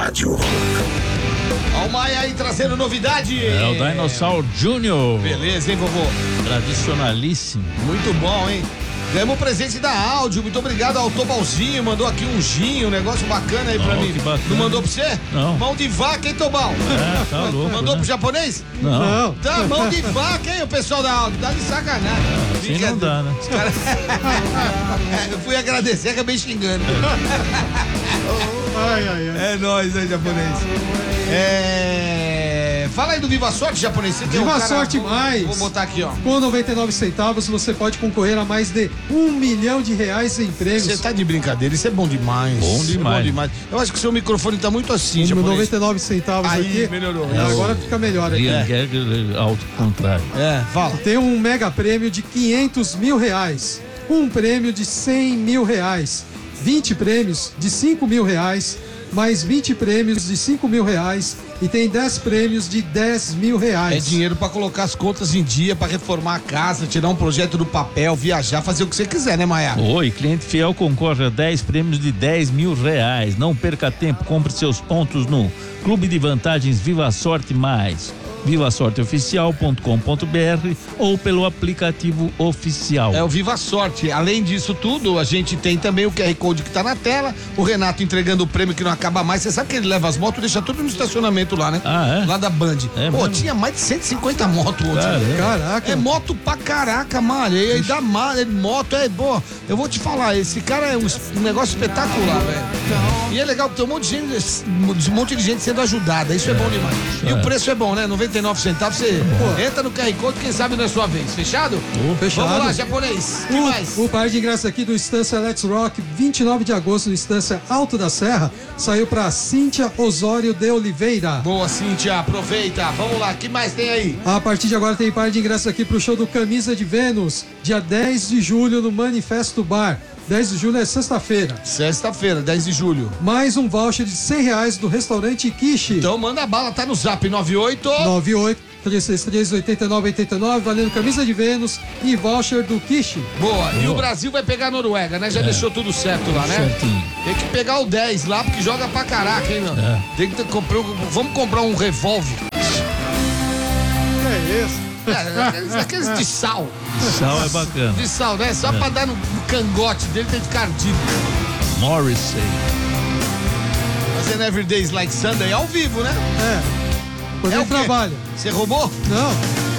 Rádio Rock. Ó o Maia aí trazendo novidade. É o Dinossauro Júnior. Beleza, hein, vovô? Tradicionalíssimo. Muito bom, hein? Ganhamos presente da Áudio, muito obrigado ao Tobalzinho, mandou aqui um ginho, um negócio bacana aí pra mim. Que bacana. Não mandou pra você? Não. Mão de vaca, hein, Tobal? Tá louco, Mandou né? pro japonês? Não. Tá, mão de vaca, hein, o pessoal da Áudio, dá de sacanagem. Assim não dá, né? Os caras... Eu fui agradecer, acabei xingando. É nóis, né, japonês? Fala aí do Viva Sorte, japonês. Você tem Viva cara... Sorte mais. Vou botar aqui, ó. Com 99 centavos você pode concorrer a mais de R$1 milhão em prêmios. Você tá de brincadeira, isso é bom demais. Bom demais. É bom demais. Eu acho que o seu microfone tá muito assim, japonês. 99 centavos Aí, aqui. melhorou. Agora fica melhor aqui. Ao contrário. Fala. Tem um mega prêmio de R$500 mil, um prêmio de R$100 mil, 20 prêmios de R$5 mil, mais 20 prêmios de R$5 mil e tem 10 prêmios de R$10 mil. É dinheiro pra colocar as contas em dia, pra reformar a casa, tirar um projeto do papel, viajar, fazer o que você quiser, né, Maia? Oi, cliente fiel concorre a 10 prêmios de R$10 mil. Não perca tempo, compre seus pontos no Clube de Vantagens Viva Sorte Mais. vivasorteoficial.com.br ou pelo aplicativo oficial. É o Viva Sorte. Além disso tudo, a gente tem também o QR Code que tá na tela, o Renato entregando o prêmio que não acaba mais. Você sabe que ele leva as motos, deixa tudo no estacionamento lá, né? Ah, é? Lá da Band. É Pô, mesmo? tinha mais de 150 motos hoje. Caraca. É moto pra caraca, mano. E aí dá moto, boa. Eu vou te falar, esse cara é um negócio espetacular, velho. E é legal que tem um monte de gente sendo ajudada. Isso é bom demais. E o preço é bom, né? 99 centavos, você entra no QR Code, quem sabe não é sua vez. Fechado? Fechado. Vamos lá, japonês. O que mais? O par de ingressos aqui do Estância Let's Rock, 29 de agosto, no Estância Alto da Serra, saiu pra Cíntia Osório de Oliveira. Boa, Cíntia, aproveita. Vamos lá, o que mais tem aí? A partir de agora tem par de ingressos aqui pro show do Camisa de Vênus, dia 10 de julho no Manifesto Bar. 10 de julho é sexta-feira. Sexta-feira, 10 de julho. Mais um voucher de R$100 do restaurante Kishi. Então manda bala, tá no zap 98-363-8989, valendo Camisa de Vênus e voucher do Kishi. Boa. E o Brasil vai pegar a Noruega, né? Já deixou tudo certo lá, né? Certinho. Tem que pegar o 10 lá, porque joga pra caraca, hein, meu? Tem que comprar. Vamos comprar um revólver. É isso. Aqueles de sal. Sal é bacana. De sal, né? Só pra dar no cangote dele, tem de cardido. Morrissey. Fazendo Every Days Like Sunday ao vivo, né? Pois É é o o quê? trabalho. Você roubou? Não.